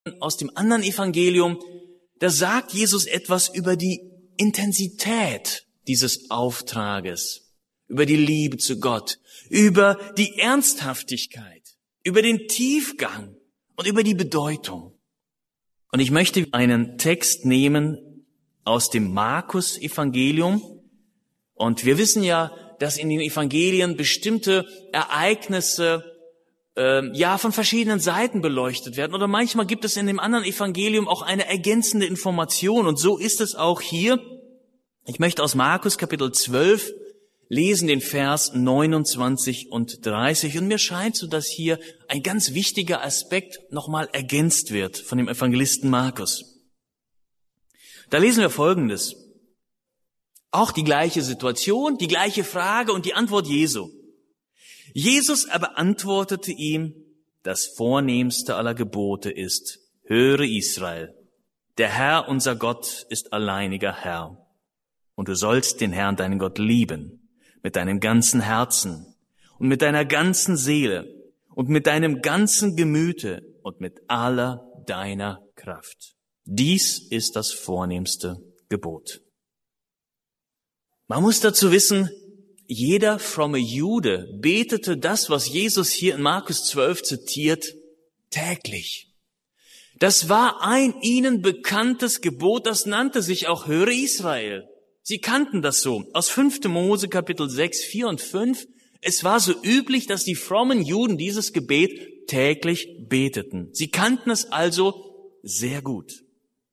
aus dem anderen Evangelium, da sagt Jesus etwas über die Intensität dieses Auftrages, über die Liebe zu Gott, über die Ernsthaftigkeit, über den Tiefgang und über die Bedeutung. Und ich möchte einen Text nehmen aus dem Markus-Evangelium. Und wir wissen ja, dass in den Evangelien bestimmte Ereignisse von verschiedenen Seiten beleuchtet werden. Oder manchmal gibt es in dem anderen Evangelium auch eine ergänzende Information. Und so ist es auch hier. Ich möchte aus Markus Kapitel 12 lesen den Vers 29 und 30. Und mir scheint so, dass hier ein ganz wichtiger Aspekt nochmal ergänzt wird von dem Evangelisten Markus. Da lesen wir Folgendes. Auch die gleiche Situation, die gleiche Frage und die Antwort Jesu. Jesus aber antwortete ihm, das vornehmste aller Gebote ist, höre Israel, der Herr unser Gott ist alleiniger Herr. Und du sollst den Herrn, deinen Gott, lieben, mit deinem ganzen Herzen und mit deiner ganzen Seele und mit deinem ganzen Gemüte und mit aller deiner Kraft. Dies ist das vornehmste Gebot. Man muss dazu wissen, jeder fromme Jude betete das, was Jesus hier in Markus 12 zitiert, täglich. Das war ein ihnen bekanntes Gebot, das nannte sich auch Höre Israel. Sie kannten das so. Aus 5. Mose Kapitel 6, 4 und 5. Es war so üblich, dass die frommen Juden dieses Gebet täglich beteten. Sie kannten es also sehr gut.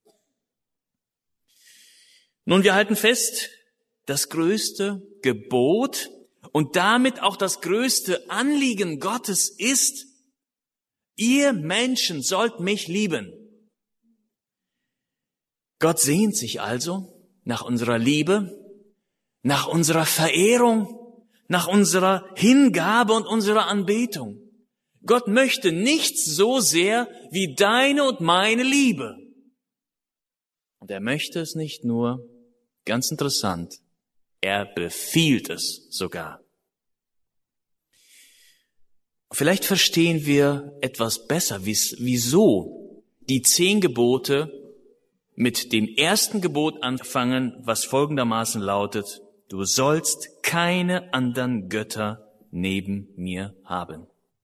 Nun, wir halten fest, das größte Gebot und damit auch das größte Anliegen Gottes ist, ihr Menschen sollt mich lieben. Gott sehnt sich also nach unserer Liebe, nach unserer Verehrung, nach unserer Hingabe und unserer Anbetung. Gott möchte nichts so sehr wie deine und meine Liebe. Und er möchte es nicht nur, ganz interessant, er befiehlt es sogar. Vielleicht verstehen wir etwas besser, wieso die 10 Gebote mit dem ersten Gebot anfangen, was folgendermaßen lautet, du sollst keine anderen Götter neben mir haben.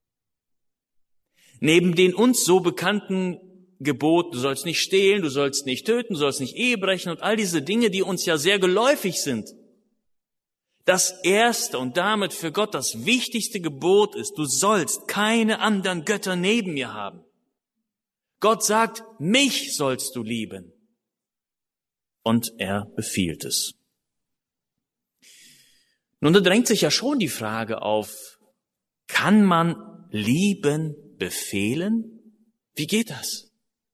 Neben den uns so bekannten Geboten, du sollst nicht stehlen, du sollst nicht töten, du sollst nicht Ehe brechen und all diese Dinge, die uns ja sehr geläufig sind. Das erste und damit für Gott das wichtigste Gebot ist, du sollst keine anderen Götter neben mir haben. Gott sagt, mich sollst du lieben. Und er befiehlt es. Nun, da drängt sich ja schon die Frage auf, kann man lieben befehlen? Wie geht das?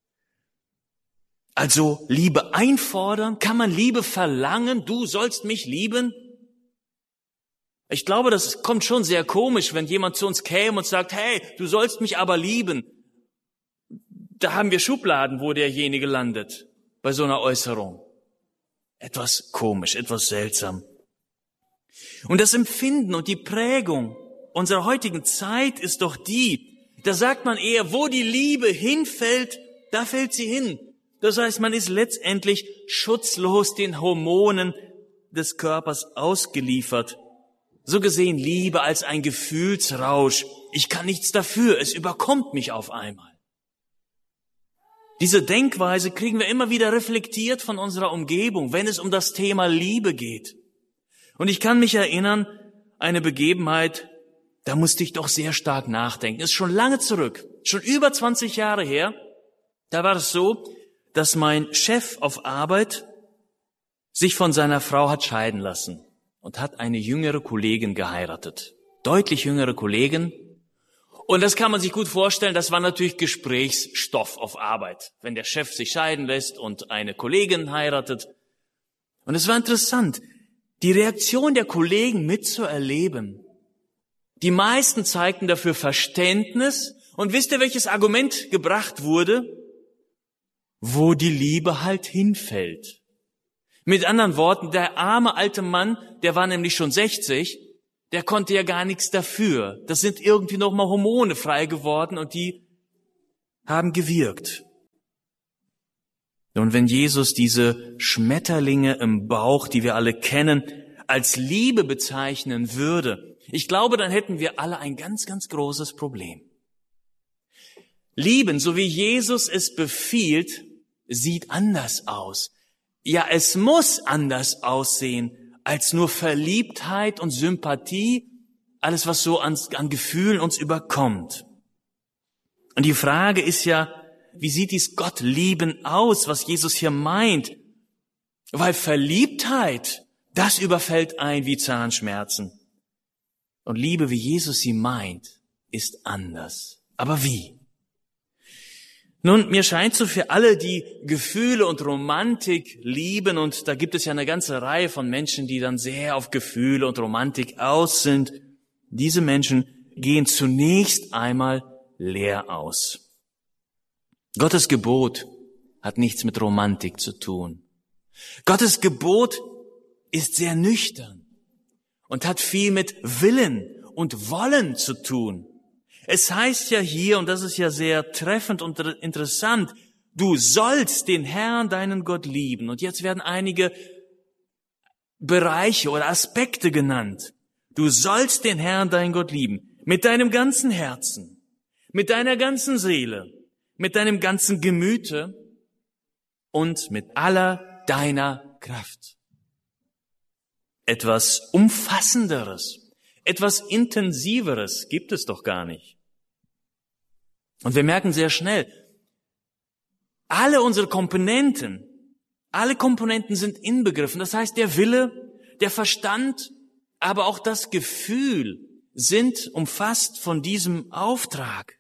Also Liebe einfordern? Kann man Liebe verlangen? Du sollst mich lieben? Ich glaube, das kommt schon sehr komisch, wenn jemand zu uns käme und sagt, hey, du sollst mich aber lieben. Da haben wir Schubladen, wo derjenige landet, bei so einer Äußerung. Etwas komisch, etwas seltsam. Und das Empfinden und die Prägung unserer heutigen Zeit ist doch die, da sagt man eher, wo die Liebe hinfällt, da fällt sie hin. Das heißt, man ist letztendlich schutzlos den Hormonen des Körpers ausgeliefert. So gesehen Liebe als ein Gefühlsrausch. Ich kann nichts dafür, es überkommt mich auf einmal. Diese Denkweise kriegen wir immer wieder reflektiert von unserer Umgebung, wenn es um das Thema Liebe geht. Und ich kann mich erinnern, eine Begebenheit, da musste ich doch sehr stark nachdenken. Ist schon lange zurück, schon über 20 Jahre her. Da war es so, dass mein Chef auf Arbeit sich von seiner Frau hat scheiden lassen und hat eine jüngere Kollegin geheiratet. Deutlich jüngere Kollegin. Und das kann man sich gut vorstellen, das war natürlich Gesprächsstoff auf Arbeit, wenn der Chef sich scheiden lässt und eine Kollegin heiratet. Und es war interessant, die Reaktion der Kollegen mitzuerleben. Die meisten zeigten dafür Verständnis. Und wisst ihr, welches Argument gebracht wurde? Wo die Liebe halt hinfällt. Mit anderen Worten, der arme alte Mann, der war nämlich schon 60, der konnte ja gar nichts dafür. Das sind irgendwie nochmal Hormone frei geworden und die haben gewirkt. Und wenn Jesus diese Schmetterlinge im Bauch, die wir alle kennen, als Liebe bezeichnen würde, ich glaube, dann hätten wir alle ein ganz, ganz großes Problem. Lieben, so wie Jesus es befiehlt, sieht anders aus. Ja, es muss anders aussehen als nur Verliebtheit und Sympathie, alles, was so an Gefühlen uns überkommt. Und die Frage ist ja, wie sieht dies Gott lieben aus, was Jesus hier meint? Weil Verliebtheit, das überfällt ein wie Zahnschmerzen. Und Liebe, wie Jesus sie meint, ist anders. Aber wie? Nun, mir scheint so, für alle, die Gefühle und Romantik lieben, und da gibt es ja eine ganze Reihe von Menschen, die dann sehr auf Gefühle und Romantik aus sind, diese Menschen gehen zunächst einmal leer aus. Gottes Gebot hat nichts mit Romantik zu tun. Gottes Gebot ist sehr nüchtern und hat viel mit Willen und Wollen zu tun. Es heißt ja hier, und das ist ja sehr treffend und interessant, du sollst den Herrn, deinen Gott, lieben. Und jetzt werden einige Bereiche oder Aspekte genannt. Du sollst den Herrn, deinen Gott, lieben. Mit deinem ganzen Herzen, mit deiner ganzen Seele, mit deinem ganzen Gemüte und mit aller deiner Kraft. Etwas Umfassenderes, etwas Intensiveres gibt es doch gar nicht. Und wir merken sehr schnell, alle unsere Komponenten sind inbegriffen. Das heißt, der Wille, der Verstand, aber auch das Gefühl sind umfasst von diesem Auftrag.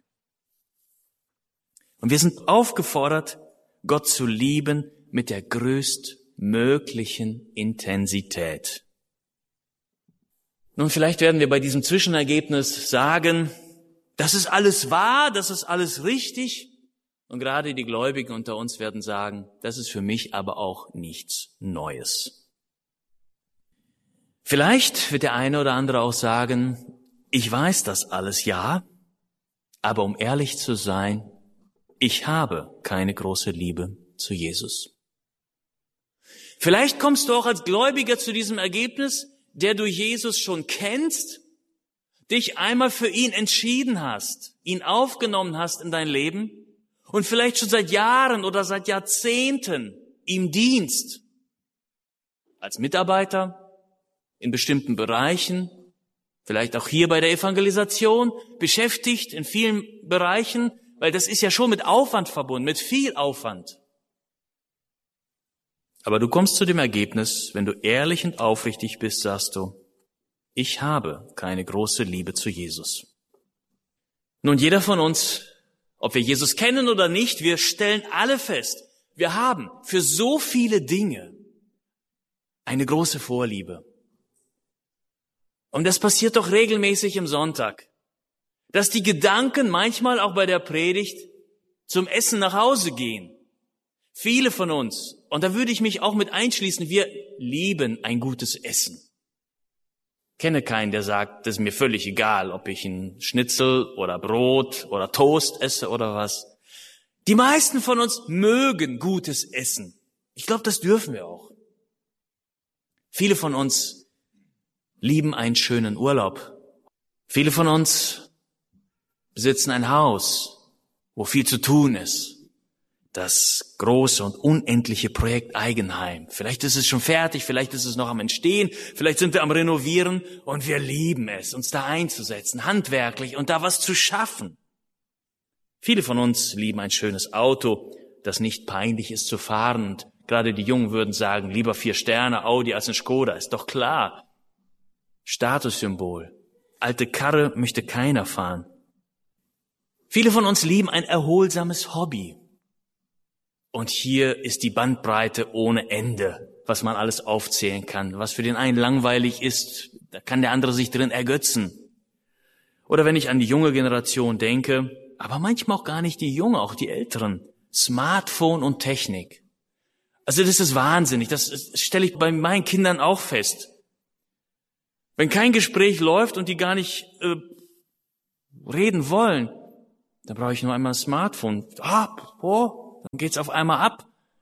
Und wir sind aufgefordert, Gott zu lieben mit der größtmöglichen Intensität. Nun, vielleicht werden wir bei diesem Zwischenergebnis sagen, das ist alles wahr, das ist alles richtig. Und gerade die Gläubigen unter uns werden sagen, das ist für mich aber auch nichts Neues. Vielleicht wird der eine oder andere auch sagen, ich weiß das alles, ja, aber um ehrlich zu sein, ich habe keine große Liebe zu Jesus. Vielleicht kommst du auch als Gläubiger zu diesem Ergebnis, der du Jesus schon kennst, dich einmal für ihn entschieden hast, ihn aufgenommen hast in dein Leben und vielleicht schon seit Jahren oder seit Jahrzehnten ihm dienst. Als Mitarbeiter in bestimmten Bereichen, vielleicht auch hier bei der Evangelisation, beschäftigt in vielen Bereichen, weil das ist ja schon mit Aufwand verbunden, mit viel Aufwand. Aber du kommst zu dem Ergebnis, wenn du ehrlich und aufrichtig bist, sagst du, ich habe keine große Liebe zu Jesus. Nun, jeder von uns, ob wir Jesus kennen oder nicht, wir stellen alle fest, wir haben für so viele Dinge eine große Vorliebe. Und das passiert doch regelmäßig im Sonntag, dass die Gedanken manchmal auch bei der Predigt zum Essen nach Hause gehen. Viele von uns, und da würde ich mich auch mit einschließen, wir lieben ein gutes Essen. Ich kenne keinen, der sagt, das ist mir völlig egal, ob ich ein Schnitzel oder Brot oder Toast esse oder was. Die meisten von uns mögen gutes Essen. Ich glaube, das dürfen wir auch. Viele von uns lieben einen schönen Urlaub. Viele von uns besitzen ein Haus, wo viel zu tun ist. Das große und unendliche Projekt Eigenheim. Vielleicht ist es schon fertig, vielleicht ist es noch am Entstehen, vielleicht sind wir am Renovieren und wir lieben es, uns da einzusetzen, handwerklich und da was zu schaffen. Viele von uns lieben ein schönes Auto, das nicht peinlich ist zu fahren. Und gerade die Jungen würden sagen, lieber 4 Sterne Audi als ein Skoda, ist doch klar. Statussymbol. Alte Karre möchte keiner fahren. Viele von uns lieben ein erholsames Hobby. Und hier ist die Bandbreite ohne Ende, was man alles aufzählen kann. Was für den einen langweilig ist, da kann der andere sich drin ergötzen. Oder wenn ich an die junge Generation denke, aber manchmal auch gar nicht die junge, auch die Älteren. Smartphone und Technik. Also das ist wahnsinnig, das stelle ich bei meinen Kindern auch fest. Wenn kein Gespräch läuft und die gar nicht reden wollen, dann brauche ich nur einmal ein Smartphone. Dann geht's auf einmal ab.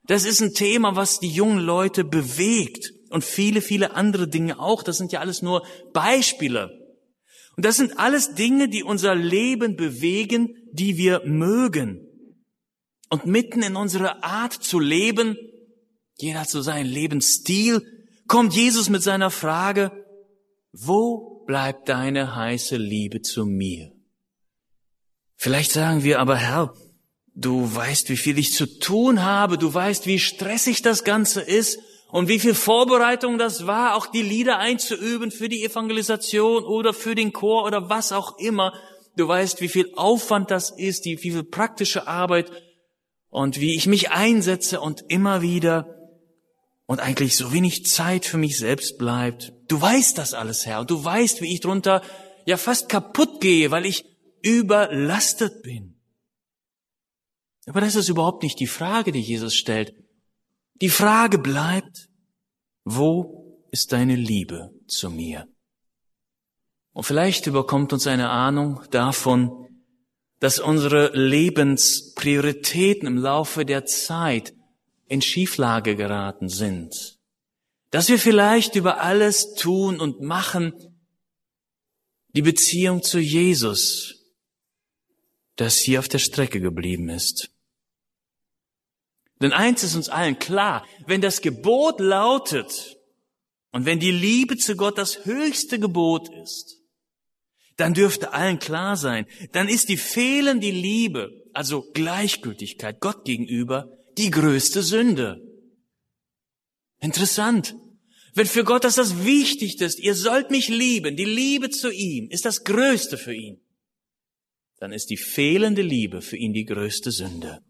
Das ist ein Thema, was die jungen Leute bewegt und viele, viele andere Dinge auch. Das sind ja alles nur Beispiele. Und das sind alles Dinge, die unser Leben bewegen, die wir mögen. Und mitten in unserer Art zu leben, jeder hat so seinen Lebensstil, kommt Jesus mit seiner Frage, wo bleibt deine heiße Liebe zu mir? Vielleicht sagen wir aber, Herr, du weißt, wie viel ich zu tun habe, du weißt, wie stressig das Ganze ist und wie viel Vorbereitung das war, auch die Lieder einzuüben für die Evangelisation oder für den Chor oder was auch immer. Du weißt, wie viel Aufwand das ist, wie viel praktische Arbeit und wie ich mich einsetze und immer wieder und eigentlich so wenig Zeit für mich selbst bleibt. Du weißt das alles, Herr, und du weißt, wie ich drunter ja fast kaputt gehe, weil ich überlastet bin. Aber das ist überhaupt nicht die Frage, die Jesus stellt. Die Frage bleibt, wo ist deine Liebe zu mir? Und vielleicht überkommt uns eine Ahnung davon, dass unsere Lebensprioritäten im Laufe der Zeit in Schieflage geraten sind. Dass wir vielleicht über alles tun und machen, die Beziehung zu Jesus, das hier auf der Strecke geblieben ist. Denn eins ist uns allen klar, wenn das Gebot lautet und wenn die Liebe zu Gott das höchste Gebot ist, dann dürfte allen klar sein, dann ist die fehlende Liebe, also Gleichgültigkeit Gott gegenüber, die größte Sünde. Interessant. Wenn für Gott das Wichtigste ist, ihr sollt mich lieben, die Liebe zu ihm ist das Größte für ihn, dann ist die fehlende Liebe für ihn die größte Sünde.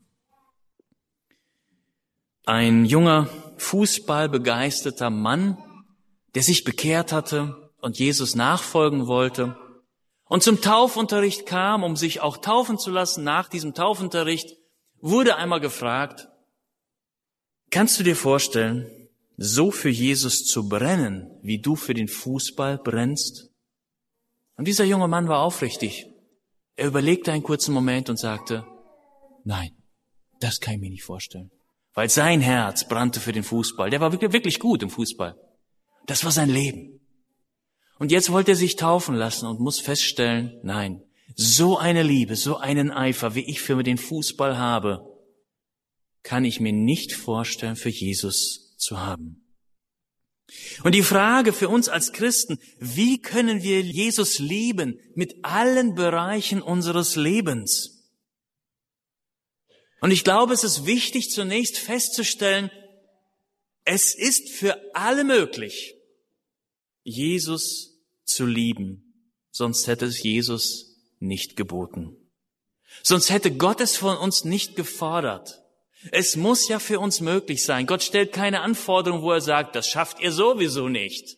Ein junger, fußballbegeisterter Mann, der sich bekehrt hatte und Jesus nachfolgen wollte und zum Taufunterricht kam, um sich auch taufen zu lassen. Nach diesem Taufunterricht wurde einmal gefragt, kannst du dir vorstellen, so für Jesus zu brennen, wie du für den Fußball brennst? Und dieser junge Mann war aufrichtig. Er überlegte einen kurzen Moment und sagte, nein, das kann ich mir nicht vorstellen. Weil sein Herz brannte für den Fußball. Der war wirklich gut im Fußball. Das war sein Leben. Und jetzt wollte er sich taufen lassen und muss feststellen, nein, so eine Liebe, so einen Eifer, wie ich für den Fußball habe, kann ich mir nicht vorstellen, für Jesus zu haben. Und die Frage für uns als Christen, wie können wir Jesus lieben mit allen Bereichen unseres Lebens? Und ich glaube, es ist wichtig, zunächst festzustellen, es ist für alle möglich, Jesus zu lieben. Sonst hätte es Jesus nicht geboten. Sonst hätte Gott es von uns nicht gefordert. Es muss ja für uns möglich sein. Gott stellt keine Anforderung, wo er sagt, das schafft ihr sowieso nicht.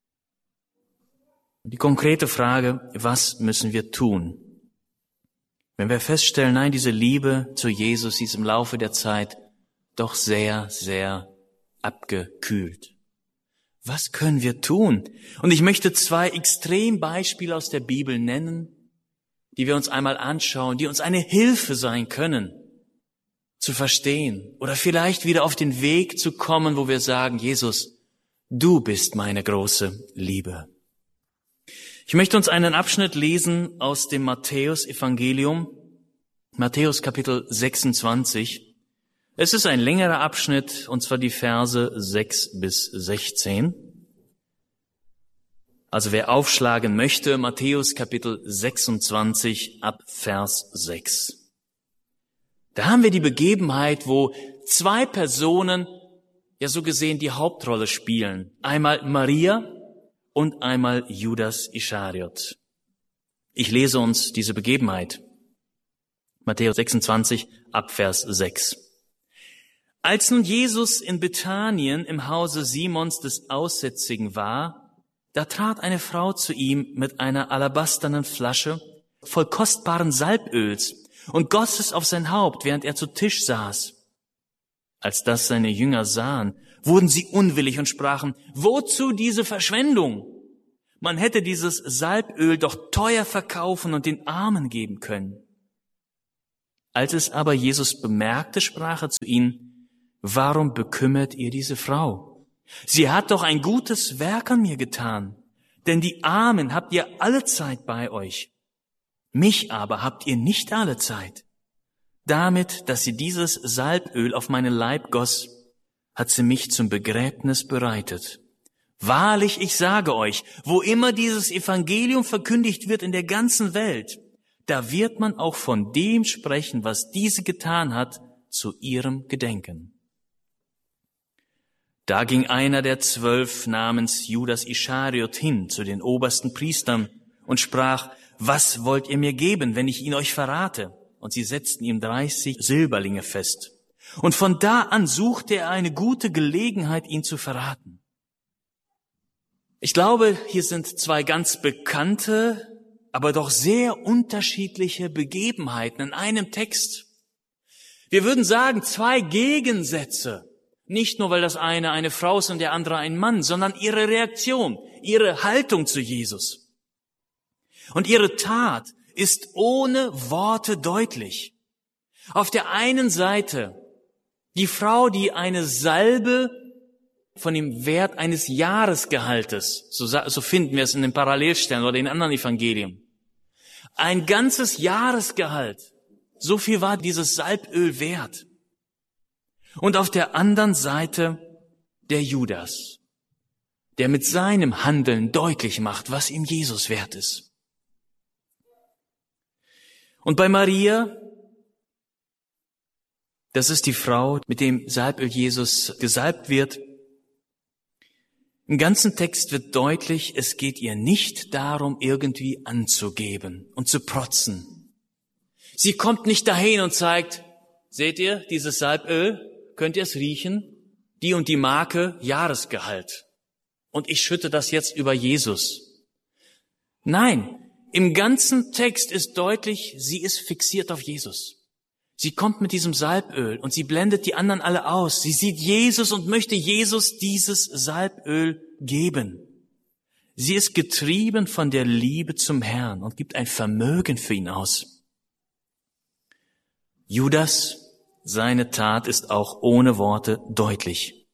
Die konkrete Frage, was müssen wir tun? Wenn wir feststellen, nein, diese Liebe zu Jesus ist im Laufe der Zeit doch sehr, sehr abgekühlt. Was können wir tun? Und ich möchte 2 Extrembeispiele aus der Bibel nennen, die wir uns einmal anschauen, die uns eine Hilfe sein können, zu verstehen oder vielleicht wieder auf den Weg zu kommen, wo wir sagen, Jesus, du bist meine große Liebe. Ich möchte uns einen Abschnitt lesen aus dem Matthäus-Evangelium, Matthäus Kapitel 26. Es ist ein längerer Abschnitt, und zwar die Verse 6 bis 16. Also wer aufschlagen möchte, Matthäus Kapitel 26 ab Vers 6. Da haben wir die Begebenheit, wo 2 Personen, ja so gesehen, die Hauptrolle spielen. Einmal Maria und einmal Judas Ischariot. Ich lese uns diese Begebenheit. Matthäus 26 ab Vers 6. Als nun Jesus in Bethanien im Hause Simons des Aussätzigen war, da trat eine Frau zu ihm mit einer alabasternen Flasche voll kostbaren Salböls und goss es auf sein Haupt, während er zu Tisch saß. Als das seine Jünger sahen, wurden sie unwillig und sprachen, wozu diese Verschwendung? Man hätte dieses Salböl doch teuer verkaufen und den Armen geben können. Als es aber Jesus bemerkte, sprach er zu ihnen, Warum bekümmert ihr diese Frau? Sie hat doch ein gutes Werk an mir getan, denn die Armen habt ihr allezeit bei euch. Mich aber habt ihr nicht allezeit. Damit, dass sie dieses Salböl auf meinen Leib goss, hat sie mich zum Begräbnis bereitet. Wahrlich, ich sage euch, wo immer dieses Evangelium verkündigt wird in der ganzen Welt, da wird man auch von dem sprechen, was diese getan hat, zu ihrem Gedenken. Da ging einer der 12 namens Judas Ischariot hin zu den obersten Priestern und sprach, was wollt ihr mir geben, wenn ich ihn euch verrate? Und sie setzten ihm 30 Silberlinge fest. Und von da an suchte er eine gute Gelegenheit, ihn zu verraten. Ich glaube, hier sind 2 ganz bekannte, aber doch sehr unterschiedliche Begebenheiten in einem Text. Wir würden sagen, 2 Gegensätze. Nicht nur, weil das eine Frau ist und der andere ein Mann, sondern ihre Reaktion, ihre Haltung zu Jesus. Und ihre Tat ist ohne Worte deutlich. Auf der einen Seite die Frau, die eine Salbe von dem Wert eines Jahresgehaltes, so finden wir es in den Parallelstellen oder in anderen Evangelien, ein ganzes Jahresgehalt, so viel war dieses Salböl wert. Und auf der anderen Seite der Judas, der mit seinem Handeln deutlich macht, was ihm Jesus wert ist. Und bei Maria, das ist die Frau, mit dem Salböl Jesus gesalbt wird, im ganzen Text wird deutlich, es geht ihr nicht darum, irgendwie anzugeben und zu protzen. Sie kommt nicht dahin und zeigt, seht ihr, dieses Salböl, könnt ihr es riechen? Die und die Marke, Jahresgehalt. Und ich schütte das jetzt über Jesus. Nein, im ganzen Text ist deutlich, sie ist fixiert auf Jesus. Sie kommt mit diesem Salböl und sie blendet die anderen alle aus. Sie sieht Jesus und möchte Jesus dieses Salböl geben. Sie ist getrieben von der Liebe zum Herrn und gibt ein Vermögen für ihn aus. Judas, seine Tat ist auch ohne Worte deutlich.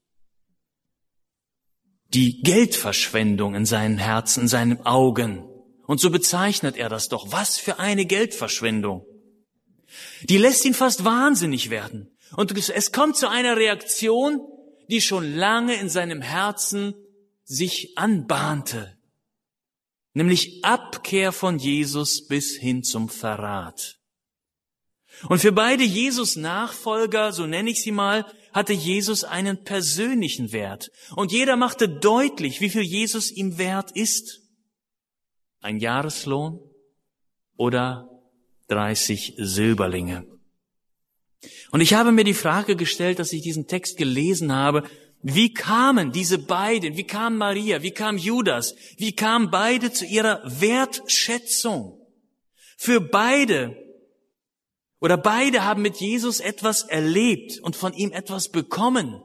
Die Geldverschwendung in seinem Herzen, in seinen Augen. Und so bezeichnet er das doch. Was für eine Geldverschwendung. Die lässt ihn fast wahnsinnig werden. Und es kommt zu einer Reaktion, die schon lange in seinem Herzen sich anbahnte. Nämlich Abkehr von Jesus bis hin zum Verrat. Und für beide Jesus-Nachfolger, so nenne ich sie mal, hatte Jesus einen persönlichen Wert. Und jeder machte deutlich, wie viel Jesus ihm wert ist. Ein Jahreslohn oder 30 Silberlinge. Und ich habe mir die Frage gestellt, dass ich diesen Text gelesen habe, wie kamen diese beiden, wie kam Maria, wie kam Judas, wie kamen beide zu ihrer Wertschätzung? Für beide haben mit Jesus etwas erlebt und von ihm etwas bekommen.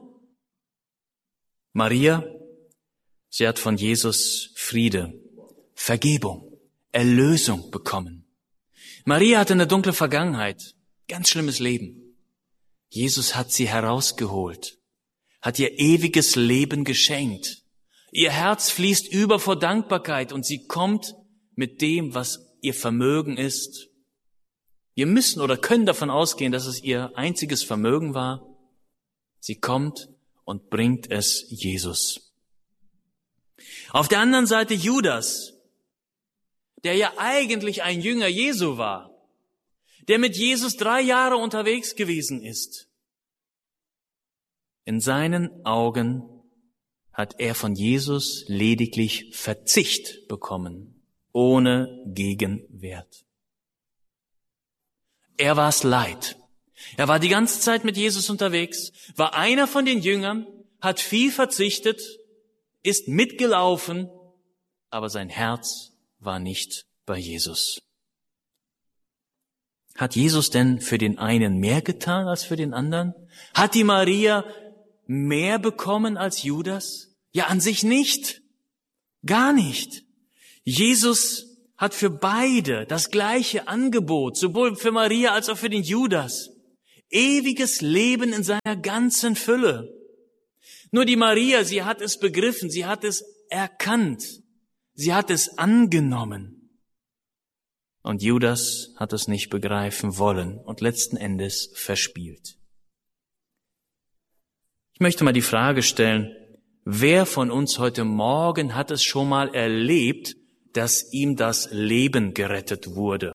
Maria, sie hat von Jesus Friede, Vergebung, Erlösung bekommen. Maria hatte eine dunkle Vergangenheit, ganz schlimmes Leben. Jesus hat sie herausgeholt, hat ihr ewiges Leben geschenkt. Ihr Herz fließt über vor Dankbarkeit und sie kommt mit dem, was ihr Vermögen ist. Wir müssen oder können davon ausgehen, dass es ihr einziges Vermögen war. Sie kommt und bringt es Jesus. Auf der anderen Seite Judas, der ja eigentlich ein Jünger Jesu war, der mit Jesus 3 Jahre unterwegs gewesen ist. In seinen Augen hat er von Jesus lediglich Verzicht bekommen, ohne Gegenwert. Er war es leid. Er war die ganze Zeit mit Jesus unterwegs, war einer von den Jüngern, hat viel verzichtet, ist mitgelaufen, aber sein Herz war nicht bei Jesus. Hat Jesus denn für den einen mehr getan als für den anderen? Hat die Maria mehr bekommen als Judas? Ja, an sich nicht. Gar nicht. Jesus hat für beide das gleiche Angebot, sowohl für Maria als auch für den Judas. Ewiges Leben in seiner ganzen Fülle. Nur die Maria, sie hat es begriffen, sie hat es erkannt, sie hat es angenommen. Und Judas hat es nicht begreifen wollen und letzten Endes verspielt. Ich möchte mal die Frage stellen, wer von uns heute Morgen hat es schon mal erlebt, dass ihm das Leben gerettet wurde?